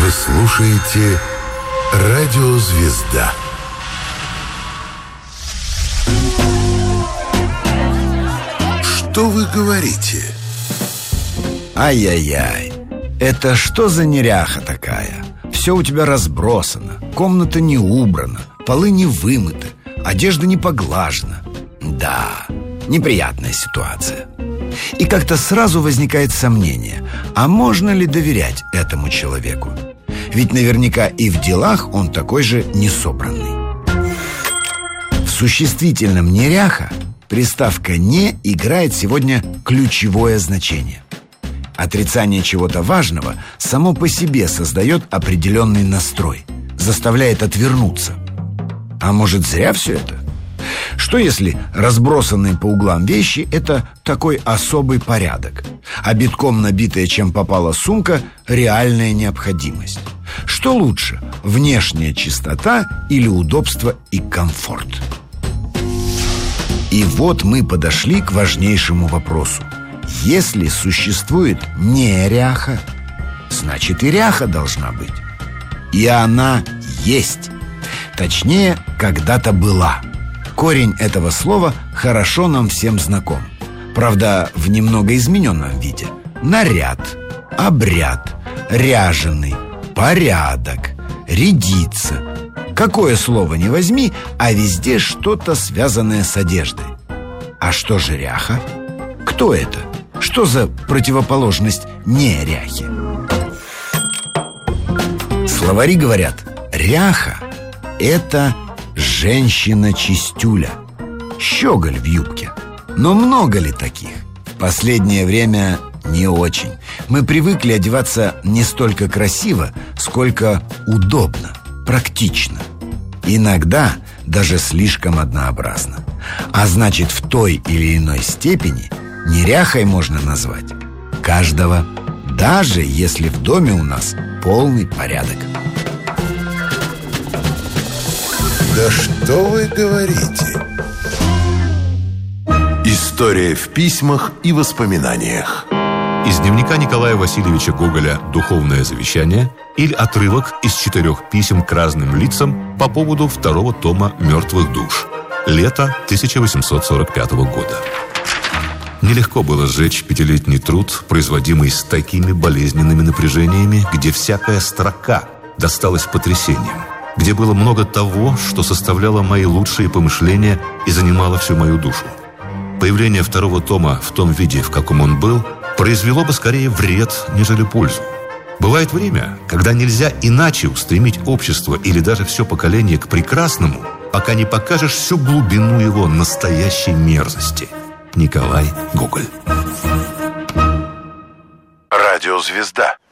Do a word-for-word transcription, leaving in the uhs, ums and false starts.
Вы слушаете «Радио Звезда». Что вы говорите? Ай-яй-яй, это что за неряха такая? Все у тебя разбросано, комната не убрана, полы не вымыты, одежда не поглажена. Да, неприятная ситуация. И как-то сразу возникает сомнение, а можно ли доверять этому человеку? Ведь наверняка и в делах он такой же несобранный. В существительном «неряха» приставка «не» играет сегодня ключевое значение. Отрицание чего-то важного само по себе создает определенный настрой, заставляет отвернуться. А может, зря все это? Что если разбросанные по углам вещи – это такой особый порядок, а битком набитая чем попала сумка – реальная необходимость? Что лучше – внешняя чистота или удобство и комфорт? И вот мы подошли к важнейшему вопросу. Если существует неряха, значит и ряха должна быть. И она есть. Точнее, когда-то была. Корень этого слова хорошо нам всем знаком. Правда, в немного измененном виде. Наряд, обряд, ряженый, порядок, рядиться. Какое слово ни возьми, а везде что-то связанное с одеждой. А что же ряха? Кто это? Что за противоположность неряхи? Словари говорят, ряха – это женщина-чистюля, щеголь в юбке. Но много ли таких? В последнее время не очень. Мы привыкли одеваться не столько красиво, сколько удобно, практично. Иногда даже слишком однообразно. А значит, в той или иной степени неряхой можно назвать каждого, даже если в доме у нас полный порядок. Да что вы говорите? История в письмах и воспоминаниях. Из дневника Николая Васильевича Гоголя «Духовное завещание» или отрывок из четырех писем к разным лицам по поводу второго тома «Мертвых душ». Лето тысяча восемьсот сорок пятого года. Нелегко было сжечь пятилетний труд, производимый с такими болезненными напряжениями, где всякая строка досталась потрясением, где было много того, что составляло мои лучшие помышления и занимало всю мою душу. Появление второго тома в том виде, в каком он был, произвело бы скорее вред, нежели пользу. Бывает время, когда нельзя иначе устремить общество или даже все поколение к прекрасному, пока не покажешь всю глубину его настоящей мерзости. Николай Гоголь. Радио Звезда.